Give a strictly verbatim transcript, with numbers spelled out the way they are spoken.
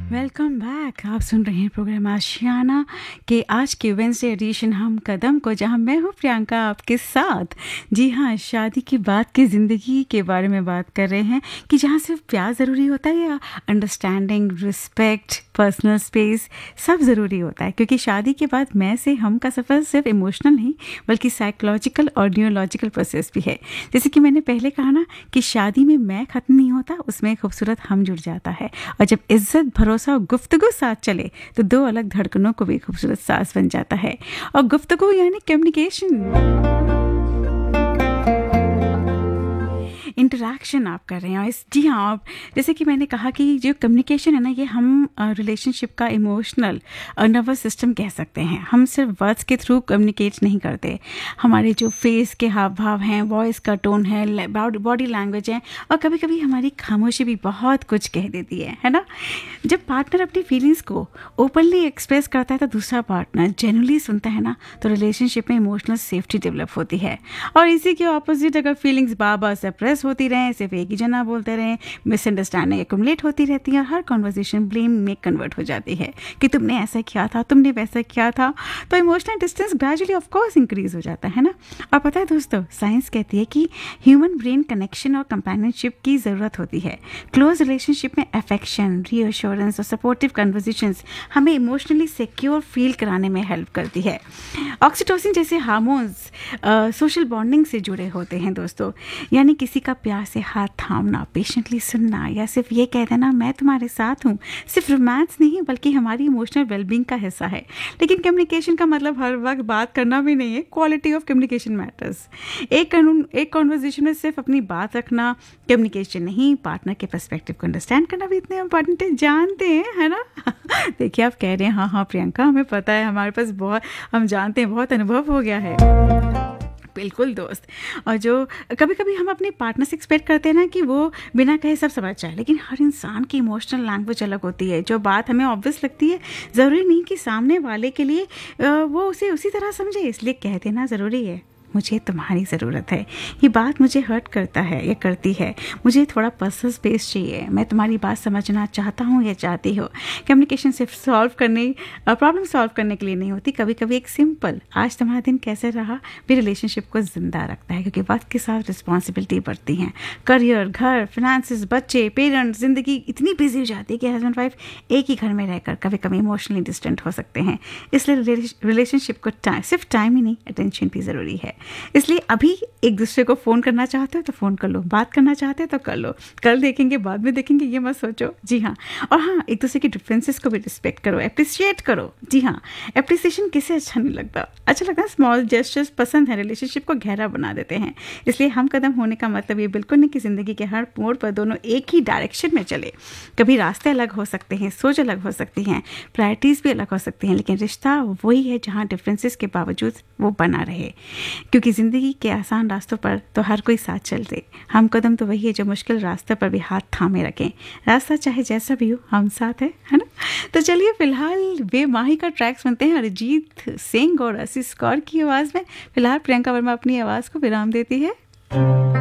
Welcome back. आप सुन रहे हैं प्रोग्राम आशियाना के आज के वेंसडे एडिशन हम कदम को, जहां मैं हूं प्रियंका आपके साथ। जी हाँ, शादी की बात की ज़िंदगी के बारे में बात कर रहे हैं कि जहां सिर्फ प्यार ज़रूरी होता है या अंडरस्टैंडिंग, रिस्पेक्ट, पर्सनल स्पेस सब ज़रूरी होता है। क्योंकि शादी के बाद मैं से हम का सफ़र सिर्फ इमोशनल नहीं बल्कि साइकोलॉजिकल और न्यूरोलॉजिकल प्रोसेस भी है। जैसे कि मैंने पहले कहा ना कि शादी में मैं ख़त्म नहीं होता, उसमें खूबसूरत हम जुड़ जाता है। और जब इज्जत, भरोसा और गुफ्तगू साथ चले तो दो अलग धड़कनों को भी खूबसूरत सास बन जाता है। और गुफ्तगू यानी कम्युनिकेशन, इंटरेक्शन आप कर रहे हैं। इस जी हाँ, आप जैसे कि मैंने कहा कि जो कम्युनिकेशन है ना, ये हम रिलेशनशिप का इमोशनल नर्वस सिस्टम कह सकते हैं। हम सिर्फ वर्ड्स के थ्रू कम्युनिकेट नहीं करते, हमारे जो फेस के हाव भाव हैं, वॉइस का टोन है, बॉडी लैंग्वेज है, और कभी कभी हमारी खामोशी भी बहुत कुछ कह देती है है ना। जब पार्टनर अपनी फीलिंग्स को ओपनली एक्सप्रेस करता है तो दूसरा पार्टनर जेन्युइनली सुनता है ना, तो रिलेशनशिप में इमोशनल सेफ्टी डेवलप होती है। और इसी के ऑपोजिट अगर फीलिंग्स बार बार सप्रेस होती रहें, सिर्फ एक ही जना बोलते रहें, मिसअंडरस्टैंडिंग एक्युमुलेट होती रहती है और हर कन्वर्सेशन ब्लेम में कन्वर्ट हो जाती है कि तुमने ऐसा किया था, तुमने वैसा किया था, तो emotional distance gradually of course increase हो जाता है ना। और पता है दोस्तों, साइंस कहती है कि ह्यूमन ब्रेन कनेक्शन और कंपेनियनशिप की ज़रूरत होती है। क्लोज रिलेशनशिप में अफेक्शन, रीअश्योरेंस और सपोर्टिव कन्वर्सेशंस हमें इमोशनली सिक्योर फील कराने में हेल्प करती है। ऑक्सीटोसिन जैसे हार्मोन्स सोशल बॉन्डिंग से जुड़े होते हैं दोस्तों, यानी किसी का प्यार से हाथ थामना, पेशेंटली सुनना या सिर्फ ये कह देना मैं तुम्हारे साथ हूँ, सिर्फ रोमांस नहीं बल्कि हमारी इमोशनल वेलबींग का हिस्सा है। लेकिन कम्युनिकेशन का मतलब हर वक्त बात करना भी नहीं है, क्वालिटी ऑफ कम्युनिकेशन मैटर्स। एक एक कॉन्वर्जेशन में सिर्फ अपनी बात रखना कम्युनिकेशन नहीं, पार्टनर के पर्सपेक्टिव को अंडरस्टैंड करना भी इतने इम्पॉर्टेंट है, जानते हैं है ना। देखिए आप कह रहे हैं हाँ हाँ प्रियंका, हमें पता है, हमारे पास बहुत, हम जानते हैं, बहुत अनुभव हो गया है। बिल्कुल दोस्त। और जो कभी कभी हम अपने पार्टनर से एक्सपेक्ट करते हैं ना कि वो बिना कहे सब समझ जाए, लेकिन हर इंसान की इमोशनल लैंग्वेज अलग होती है। जो बात हमें ऑब्वियस लगती है ज़रूरी नहीं कि सामने वाले के लिए वो उसे उसी तरह समझे, इसलिए कह देना ज़रूरी है मुझे तुम्हारी ज़रूरत है, ये बात मुझे हर्ट करता है या करती है, मुझे थोड़ा पर्सनल स्पेस चाहिए, मैं तुम्हारी बात समझना चाहता हूँ या चाहती हो। कम्युनिकेशन सिर्फ सॉल्व करने, प्रॉब्लम सॉल्व करने के लिए नहीं होती, कभी कभी एक सिंपल आज तुम्हारा दिन कैसे रहा भी रिलेशनशिप को ज़िंदा रखता है। क्योंकि वक्त के साथ रिस्पॉन्सिबिलिटी बढ़ती हैं, करियर, घर, फिनेंसेस, बच्चे, पेरेंट्स, ज़िंदगी इतनी बिजी हो जाती है कि हस्बैंड वाइफ एक ही घर में रहकर कभी कभी इमोशनली डिस्टेंट हो सकते हैं। इसलिए रिलेशनशिप को टाइम, सिर्फ टाइम ही नहीं, अटेंशन भी ज़रूरी है। इसलिए अभी एक दूसरे को फ़ोन करना चाहते हो तो फ़ोन कर लो, बात करना चाहते हो तो कर लो, कल देखेंगे बाद में देखेंगे ये मत सोचो। जी हाँ, और हाँ, एक दूसरे के डिफरेंसेस को भी रिस्पेक्ट करो, अप्रिशिएट करो। जी हाँ, अप्रिसिएशन किसे अच्छा नहीं लगता, अच्छा लगता है, स्मॉल जेस्चर्स पसंद है, रिलेशनशिप को गहरा बना देते हैं। इसलिए हम कदम होने का मतलब ये बिल्कुल नहीं कि ज़िंदगी के हर मोड़ पर दोनों एक ही डायरेक्शन में चले। कभी रास्ते अलग हो सकते हैं, सोच अलग हो सकती हैं, प्रायोरिटीज़ भी अलग हो सकती हैं, लेकिन रिश्ता वही है जहाँ डिफरेंसेस के बावजूद वो बना रहे। क्योंकि ज़िंदगी के आसान रास्तों पर तो हर कोई साथ चलते, हम कदम तो वही है जो मुश्किल रास्ते पर भी हाथ थामे रखें। रास्ता चाहे जैसा भी हो, हम साथ है है ना। तो चलिए फिलहाल बेमाही का ट्रैक सुनते हैं, अरिजीत सिंह और आशीष कौर की आवाज़ में। फिलहाल प्रियंका वर्मा अपनी आवाज़ को विराम देती है।